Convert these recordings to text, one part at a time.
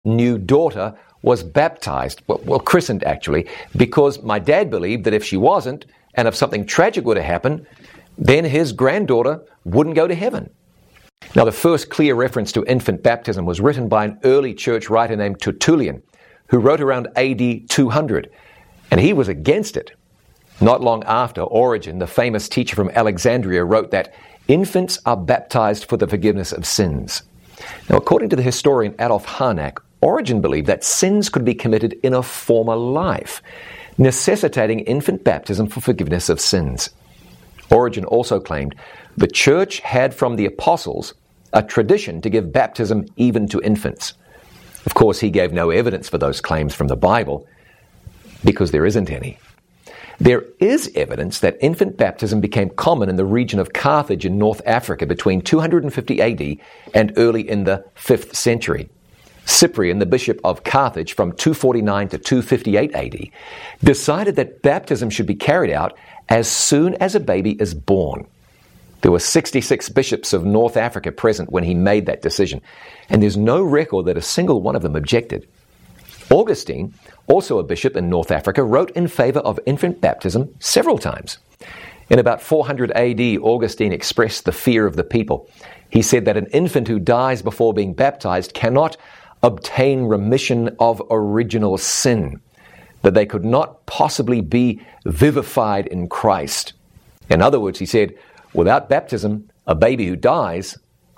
new daughter was baptized, well, christened actually, because my dad believed that if she wasn't, and if something tragic were to happen, then his granddaughter wouldn't go to heaven. Now, the first clear reference to infant baptism was written by an early church writer named Tertullian, who wrote around AD 200, and he was against it. Not long after, Origen, the famous teacher from Alexandria, wrote that infants are baptized for the forgiveness of sins. Now, according to the historian Adolf Harnack, Origen believed that sins could be committed in a former life, necessitating infant baptism for forgiveness of sins. Origen also claimed the church had from the apostles a tradition to give baptism even to infants. Of course, he gave no evidence for those claims from the Bible, because there isn't any. There is evidence that infant baptism became common in the region of Carthage in North Africa between 250 AD and early in the 5th century. Cyprian, the bishop of Carthage from 249 to 258 AD, decided that baptism should be carried out as soon as a baby is born. There were 66 bishops of North Africa present when he made that decision, and there's no record that a single one of them objected. Augustine, also a bishop in North Africa, wrote in favor of infant baptism several times. In about 400 AD, Augustine expressed the fear of the people. He said that an infant who dies before being baptized cannot obtain remission of original sin, that they could not possibly be vivified in Christ. In other words, he said, without baptism, a baby who dies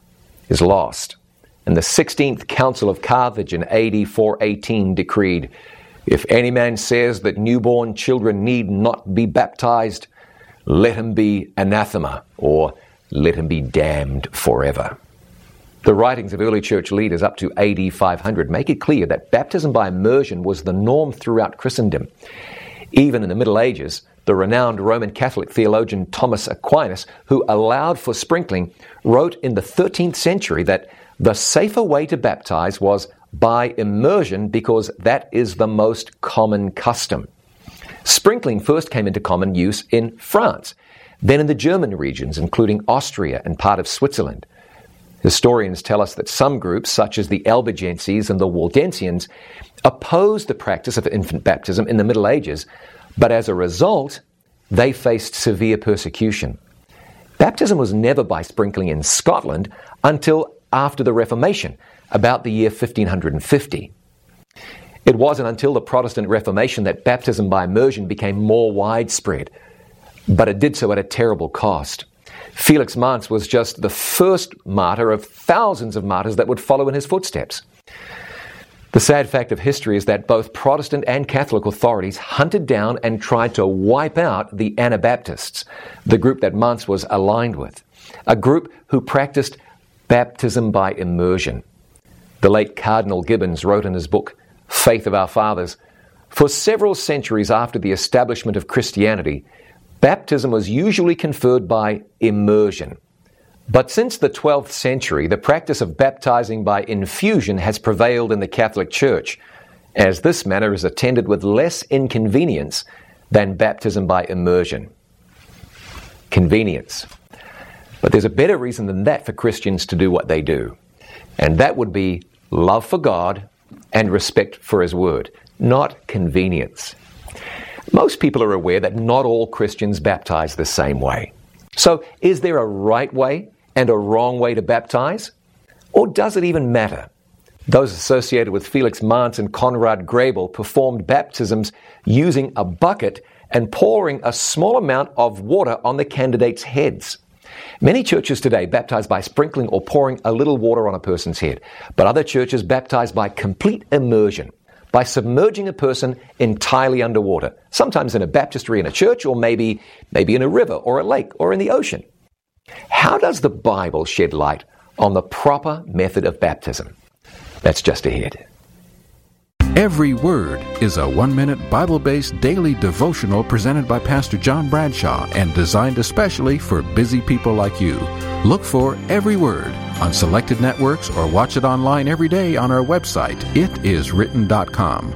is lost. And the 16th Council of Carthage in AD 418 decreed, if any man says that newborn children need not be baptized, let him be anathema, or let him be damned forever. The writings of early church leaders up to AD 500 make it clear that baptism by immersion was the norm throughout Christendom. Even in the Middle Ages, the renowned Roman Catholic theologian Thomas Aquinas, who allowed for sprinkling, wrote in the 13th century that the safer way to baptize was by immersion because that is the most common custom. Sprinkling first came into common use in France, then in the German regions, including Austria and part of Switzerland. Historians tell us that some groups, such as the Albigenses and the Waldensians, opposed the practice of infant baptism in the Middle Ages, but as a result, they faced severe persecution. Baptism was never by sprinkling in Scotland until after the Reformation, about the year 1550. It wasn't until the Protestant Reformation that baptism by immersion became more widespread, but it did so at a terrible cost. Felix Manz was just the first martyr of thousands of martyrs that would follow in his footsteps. The sad fact of history is that both Protestant and Catholic authorities hunted down and tried to wipe out the Anabaptists, the group that Manz was aligned with, a group who practiced baptism by immersion. The late Cardinal Gibbons wrote in his book, Faith of Our Fathers, for several centuries after the establishment of Christianity, baptism was usually conferred by immersion. But since the 12th century, the practice of baptizing by infusion has prevailed in the Catholic Church, as this manner is attended with less inconvenience than baptism by immersion. Convenience. But there's a better reason than that for Christians to do what they do, and that would be love for God and respect for His Word, not convenience. Most people are aware that not all Christians baptize the same way. So, is there a right way and a wrong way to baptize? Or does it even matter? Those associated with Felix Manz and Conrad Grebel performed baptisms using a bucket and pouring a small amount of water on the candidates' heads. Many churches today baptize by sprinkling or pouring a little water on a person's head, but other churches baptize by complete immersion, by submerging a person entirely underwater, sometimes in a baptistry in a church, or maybe in a river or a lake or in the ocean. How does the Bible shed light on the proper method of baptism? That's just ahead. Every Word is a 1-minute Bible-based daily devotional presented by Pastor John Bradshaw and designed especially for busy people like you. Look for Every Word on selected networks or watch it online every day on our website, itiswritten.com.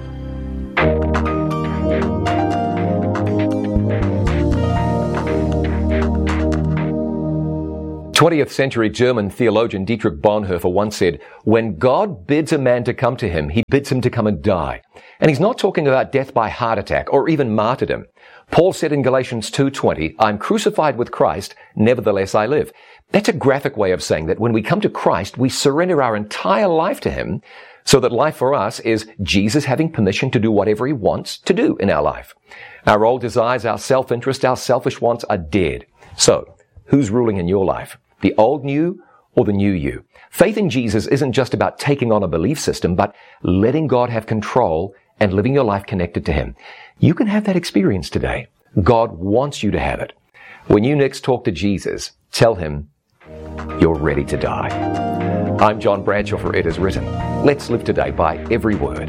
20th century German theologian Dietrich Bonhoeffer once said, "When God bids a man to come to him, he bids him to come and die." And he's not talking about death by heart attack or even martyrdom. Paul said in Galatians 2:20, "I'm crucified with Christ, nevertheless I live." That's a graphic way of saying that when we come to Christ, we surrender our entire life to him, so that life for us is Jesus having permission to do whatever he wants to do in our life. Our old desires, our self-interest, our selfish wants are dead. So, who's ruling in your life? The old you or the new you? Faith in Jesus isn't just about taking on a belief system, but letting God have control and living your life connected to him. You can have that experience today. God wants you to have it. When you next talk to Jesus, tell him you're ready to die. I'm John Bradshaw for It Is Written. Let's live today by every word.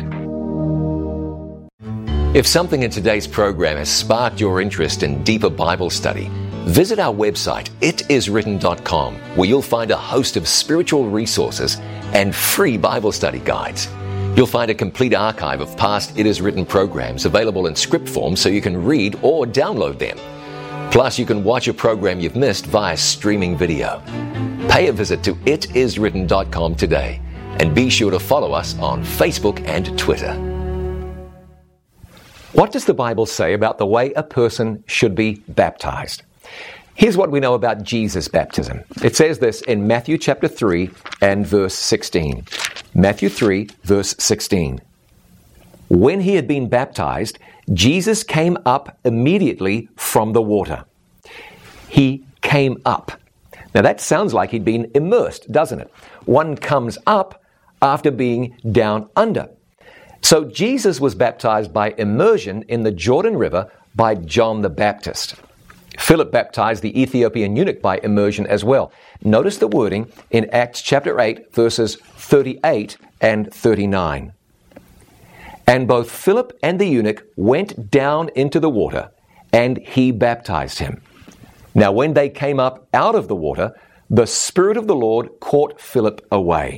If something in today's program has sparked your interest in deeper Bible study, visit our website, itiswritten.com, where you'll find a host of spiritual resources and free Bible study guides. You'll find a complete archive of past It Is Written programs available in script form so you can read or download them. Plus, you can watch a program you've missed via streaming video. Pay a visit to itiswritten.com today and be sure to follow us on Facebook and Twitter. What does the Bible say about the way a person should be baptized? Here's what we know about Jesus' baptism. It says this in Matthew chapter 3 and verse 16. Matthew 3, verse 16. When he had been baptized, Jesus came up immediately from the water. He came up. Now that sounds like he'd been immersed, doesn't it? One comes up after being down under. So Jesus was baptized by immersion in the Jordan River by John the Baptist. Philip baptized the Ethiopian eunuch by immersion as well. Notice the wording in Acts chapter 8, verses 38 and 39. And both Philip and the eunuch went down into the water, and he baptized him. Now when they came up out of the water, the Spirit of the Lord caught Philip away.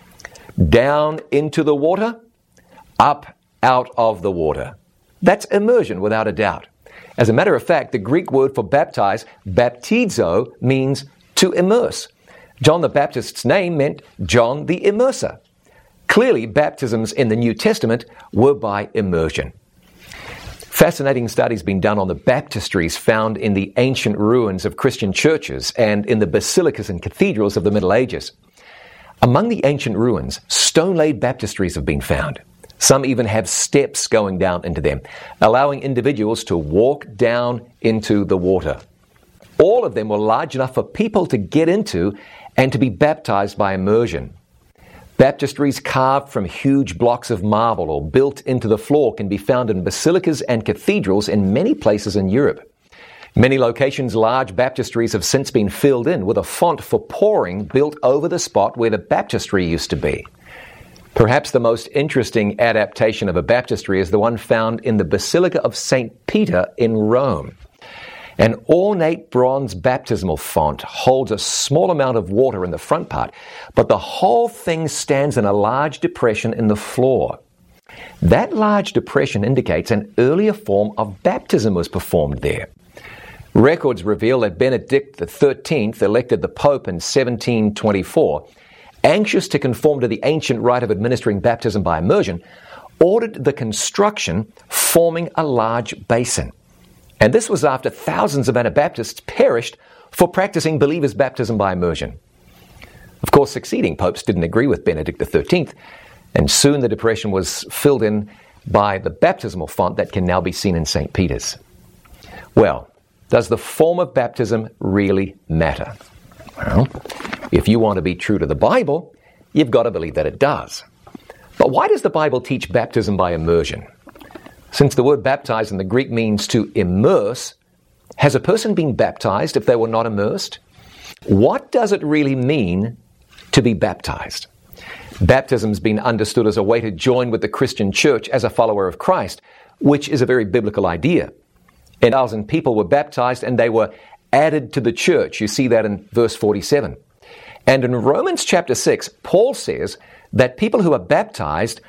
Down into the water, up out of the water. That's immersion without a doubt. As a matter of fact, the Greek word for baptize, baptizo, means to immerse. John the Baptist's name meant John the Immerser. Clearly, baptisms in the New Testament were by immersion. Fascinating studies being done on the baptistries found in the ancient ruins of Christian churches and in the basilicas and cathedrals of the Middle Ages. Among the ancient ruins, stone-laid baptistries have been found. Some even have steps going down into them, allowing individuals to walk down into the water. All of them were large enough for people to get into and to be baptized by immersion. Baptistries carved from huge blocks of marble or built into the floor can be found in basilicas and cathedrals in many places in Europe. Many locations, large baptistries have since been filled in with a font for pouring built over the spot where the baptistry used to be. Perhaps the most interesting adaptation of a baptistry is the one found in the Basilica of St. Peter in Rome. An ornate bronze baptismal font holds a small amount of water in the front part, but the whole thing stands in a large depression in the floor. That large depression indicates an earlier form of baptism was performed there. Records reveal that Benedict XIII elected the Pope in 1724, anxious to conform to the ancient rite of administering baptism by immersion, ordered the construction forming a large basin. And this was after thousands of Anabaptists perished for practicing believers' baptism by immersion. Of course, succeeding popes didn't agree with Benedict XIII, and soon the depression was filled in by the baptismal font that can now be seen in St. Peter's. Well, does the form of baptism really matter? Well, if you want to be true to the Bible, you've got to believe that it does. But why does the Bible teach baptism by immersion? Since the word baptize in the Greek means to immerse, has a person been baptized if they were not immersed? What does it really mean to be baptized? Baptism's been understood as a way to join with the Christian church as a follower of Christ, which is a very biblical idea. 1,000 people were baptized and they were added to the church. You see that in verse 47. And in Romans chapter 6, Paul says that people who are baptized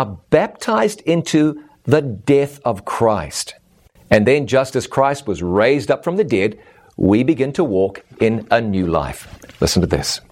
into the death of Christ. And then just as Christ was raised up from the dead, we begin to walk in a new life. Listen to this.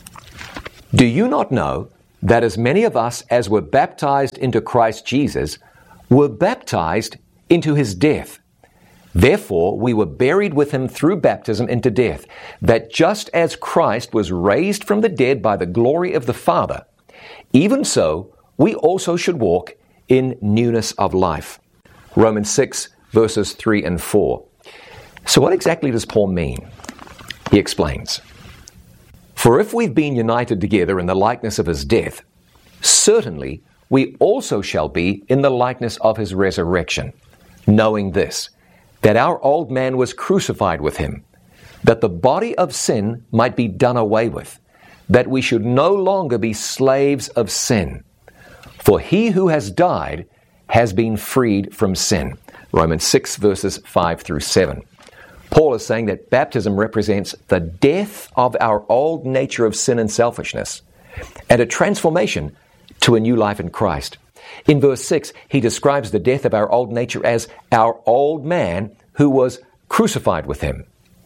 Do you not know that as many of us as were baptized into Christ Jesus were baptized into his death? Therefore, we were buried with him through baptism into death, that just as Christ was raised from the dead by the glory of the Father, even so we also should walk in newness of life. Romans 6, verses 3 and 4. So what exactly does Paul mean? He explains, "For if we've been united together in the likeness of his death, certainly we also shall be in the likeness of his resurrection, knowing this, that our old man was crucified with him, that the body of sin might be done away with, that we should no longer be slaves of sin. For he who has died has been freed from sin." Romans 6, verses 5 through 7. Paul is saying that baptism represents the death of our old nature of sin and selfishness, and a transformation to a new life in Christ. In verse 6, he describes the death of our old nature as our old man who was crucified with him.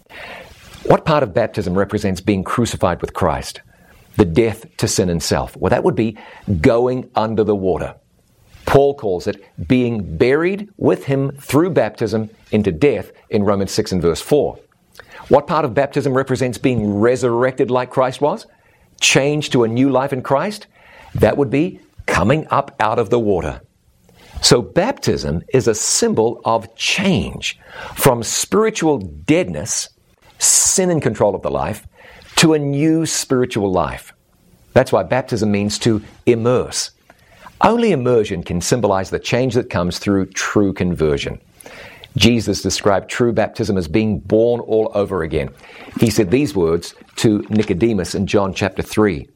What part of baptism represents being crucified with Christ? The death to sin and self. Well, that would be going under the water. Paul calls it being buried with him through baptism into death in Romans 6 and verse 4. What part of baptism represents being resurrected like Christ was? Changed to a new life in Christ? That would be coming up out of the water. So baptism is a symbol of change from spiritual deadness, sin and control of the life, to a new spiritual life. That's why baptism means to immerse. Only immersion can symbolize the change that comes through true conversion. Jesus described true baptism as being born all over again. He said these words to Nicodemus in John chapter 3.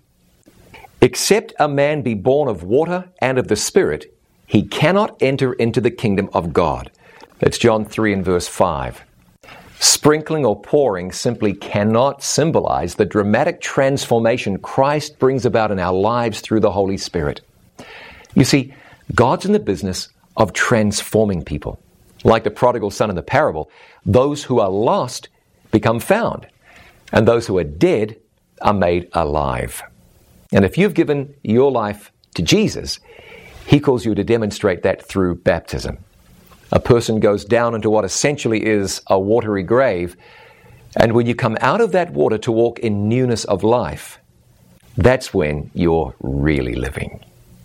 "Except a man be born of water and of the Spirit, he cannot enter into the kingdom of God." That's John 3 and verse 5. Sprinkling or pouring simply cannot symbolize the dramatic transformation Christ brings about in our lives through the Holy Spirit. You see, God's in the business of transforming people. Like the prodigal son in the parable, those who are lost become found, and those who are dead are made alive. And if you've given your life to Jesus, he calls you to demonstrate that through baptism. A person goes down into what essentially is a watery grave, and when you come out of that water to walk in newness of life, that's when you're really living.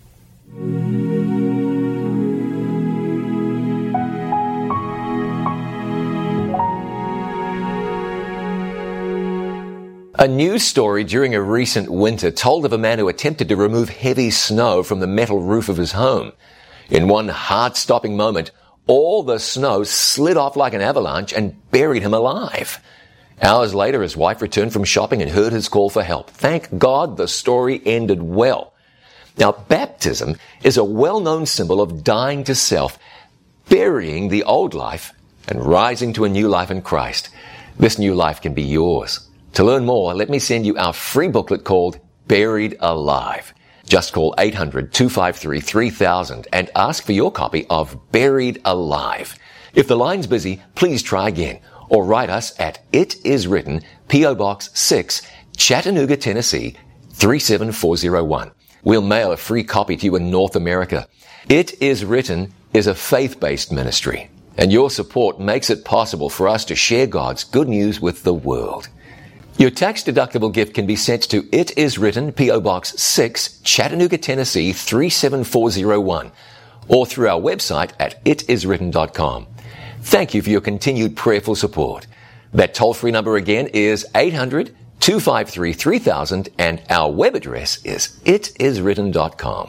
A news story during a recent winter told of a man who attempted to remove heavy snow from the metal roof of his home. In one heart-stopping moment, all the snow slid off like an avalanche and buried him alive. Hours later, his wife returned from shopping and heard his call for help. Thank God the story ended well. Now, baptism is a well-known symbol of dying to self, burying the old life, and rising to a new life in Christ. This new life can be yours. To learn more, let me send you our free booklet called Buried Alive. Just call 800-253-3000 and ask for your copy of Buried Alive. If the line's busy, please try again or write us at It Is Written, P.O. Box 6, Chattanooga, Tennessee, 37401. We'll mail a free copy to you in North America. It Is Written is a faith-based ministry, and your support makes it possible for us to share God's good news with the world. Your tax-deductible gift can be sent to It Is Written, P.O. Box 6, Chattanooga, Tennessee, 37401, or through our website at itiswritten.com. Thank you for your continued prayerful support. That toll-free number again is 800-253-3000, and our web address is itiswritten.com.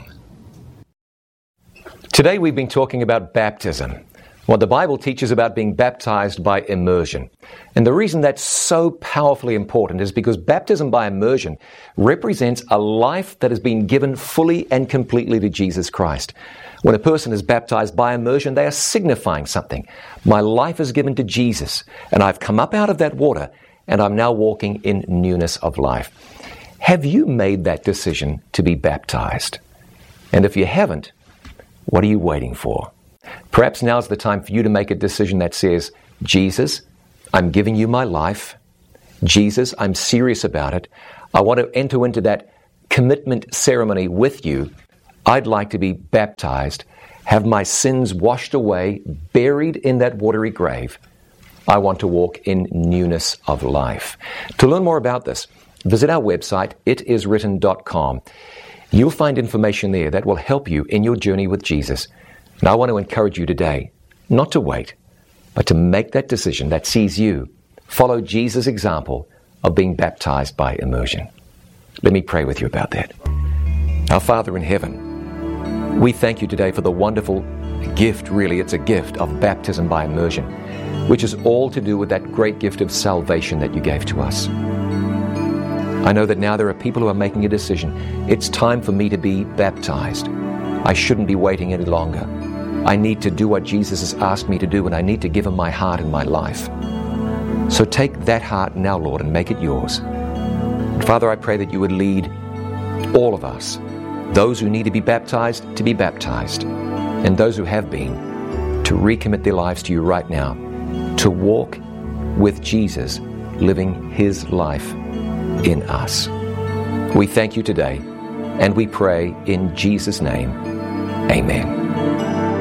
Today we've been talking about baptism, what the Bible teaches about being baptized by immersion. And the reason that's so powerfully important is because baptism by immersion represents a life that has been given fully and completely to Jesus Christ. When a person is baptized by immersion, they are signifying something. My life is given to Jesus, and I've come up out of that water, and I'm now walking in newness of life. Have you made that decision to be baptized? And if you haven't, what are you waiting for? Perhaps now's the time for you to make a decision that says, Jesus, I'm giving you my life. Jesus, I'm serious about it. I want to enter into that commitment ceremony with you. I'd like to be baptized, have my sins washed away, buried in that watery grave. I want to walk in newness of life. To learn more about this, visit our website, itiswritten.com. You'll find information there that will help you in your journey with Jesus. And I want to encourage you today not to wait, but to make that decision that sees you follow Jesus' example of being baptized by immersion. Let me pray with you about that. Our Father in heaven, we thank you today for the wonderful gift, really, it's a gift of baptism by immersion, which is all to do with that great gift of salvation that you gave to us. I know that now there are people who are making a decision. It's time for me to be baptized. I shouldn't be waiting any longer. I need to do what Jesus has asked me to do, and I need to give him my heart and my life. So take that heart now, Lord, and make it yours. And Father, I pray that you would lead all of us, those who need to be baptized, and those who have been, to recommit their lives to you right now, to walk with Jesus, living his life in us. We thank you today, and we pray in Jesus' name, amen.